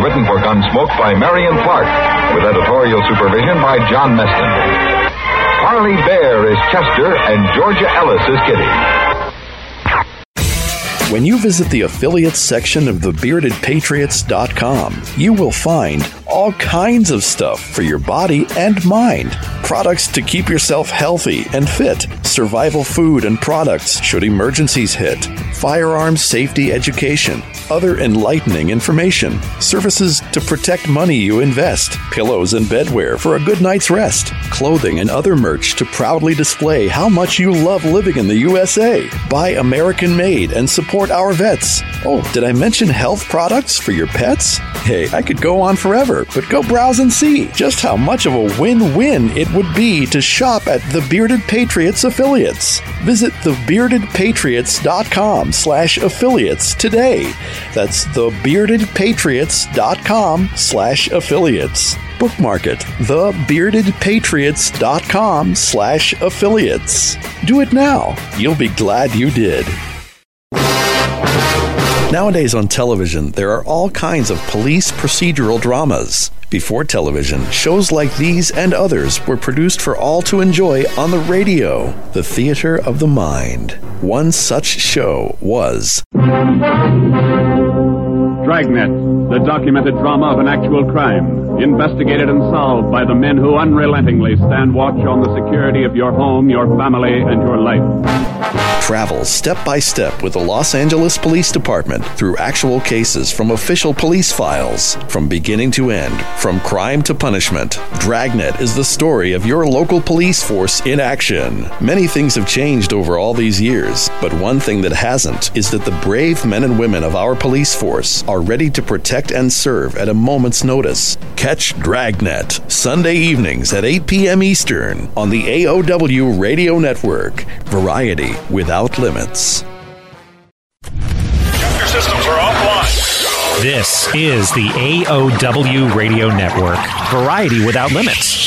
written for Gunsmoke by Marion Clark, with editorial supervision by John Meston. Harley Bear is Chester, and Georgia Ellis is Kitty. When you visit the affiliates section of thebeardedpatriots.com, you will find all kinds of stuff for your body and mind. Products to keep yourself healthy and fit, survival food and products should emergencies hit, firearms safety education, other enlightening information, services to protect money you invest, pillows and bedwear for a good night's rest, clothing and other merch to proudly display how much you love living in the USA. Buy American made and support our vets. Oh, did I mention health products for your pets? Hey, I could go on forever, but go browse and see just how much of a win-win it would be to shop at the Bearded Patriots affiliates. Visit thebeardedpatriots.com/affiliates today. That's thebeardedpatriots.com/affiliates. Bookmark it, thebeardedpatriots.com/affiliates. Do it now. You'll be glad you did. Nowadays on television, there are all kinds of police procedural dramas. Before television, shows like these and others were produced for all to enjoy on the radio. The Theater of the Mind. One such show was Dragnet, the documented drama of an actual crime, investigated and solved by the men who unrelentingly stand watch on the security of your home, your family, and your life. Travel step by step with the Los Angeles Police Department through actual cases from official police files. From beginning to end, from crime to punishment, Dragnet is the story of your local police force in action. Many things have changed over all these years, but one thing that hasn't is that the brave men and women of our police force are ready to protect and serve at a moment's notice. Catch Dragnet, Sunday evenings at 8 p.m. Eastern on the AOW Radio Network. Variety without limits. Your systems are offline. This is the AOW Radio Network. Variety without limits.